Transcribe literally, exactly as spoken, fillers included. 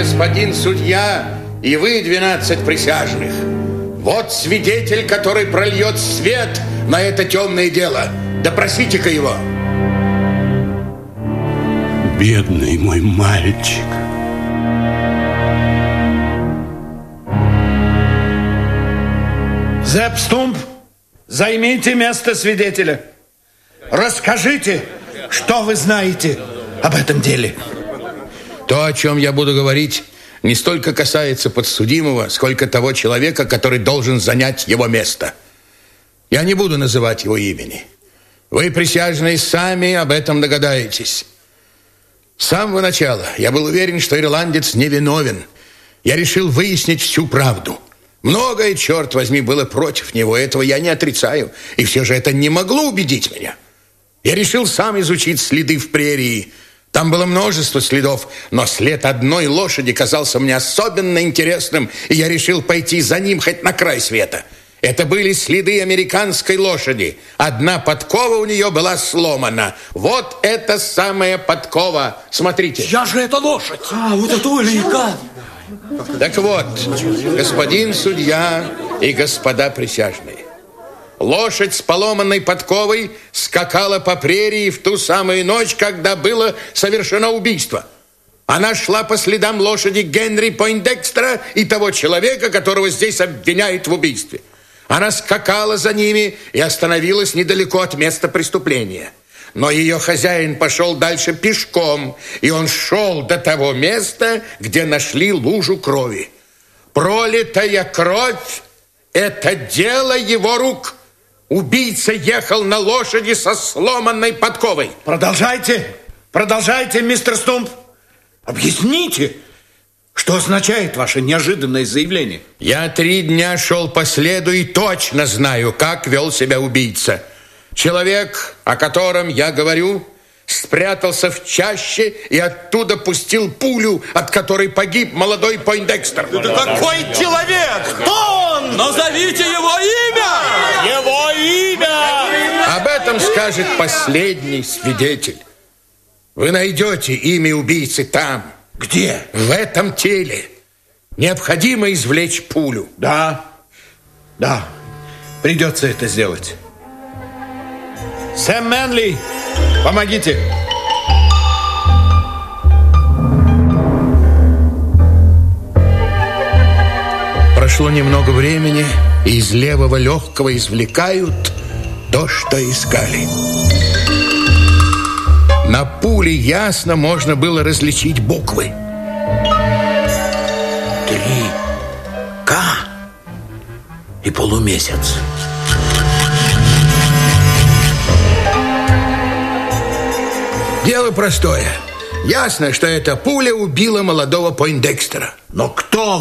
господин судья, и вы, двенадцать присяжных, вот свидетель, который прольет свет на это темное дело. Допросите-ка его. Бедный мой мальчик. Зепп Стумп, займите место свидетеля. Расскажите, что вы знаете об этом деле. То, о чем я буду говорить, не столько касается подсудимого, сколько того человека, который должен занять его место. Я не буду называть его имени. Вы, присяжные, сами об этом догадаетесь. С самого начала я был уверен, что ирландец невиновен. Я решил выяснить всю правду. Многое, черт возьми, было против него, этого я не отрицаю. И все же это не могло убедить меня. Я решил сам изучить следы в прерии. Там было множество следов, но след одной лошади казался мне особенно интересным, и я решил пойти за ним хоть на край света. Это были следы американской лошади. Одна подкова у нее была сломана. Вот эта самая подкова. Смотрите. Я же это лошадь. А, вот это велика. Так вот, господин судья и господа присяжные, лошадь с поломанной подковой скакала по прерии в ту самую ночь, когда было совершено убийство. Она шла по следам лошади Генри Пойндекстера и того человека, которого здесь обвиняют в убийстве. Она скакала за ними и остановилась недалеко от места преступления. Но ее хозяин пошел дальше пешком, и он шел до того места, где нашли лужу крови. Пролитая кровь – это дело его рук. Убийца ехал на лошади со сломанной подковой. Продолжайте, продолжайте, мистер Стумп. Объясните, что означает ваше неожиданное заявление. Я три дня шел по следу и точно знаю, как вел себя убийца. Человек, о котором я говорю, спрятался в чаще и оттуда пустил пулю, от которой погиб молодой Пойндекстер. Это какой человек? Кто он? Назовите его имя! Его имя! Об этом скажет последний свидетель. Вы найдете имя убийцы там. Где? В этом теле. Необходимо извлечь пулю. Да, да, придется это сделать. Сэм Мэнли, помогите. Прошло немного времени, и из левого легкого извлекают то, что искали. На пуле ясно можно было различить буквы. Три К и полумесяц. Дело простое. Ясно, что эта пуля убила молодого Пойндекстера. Но кто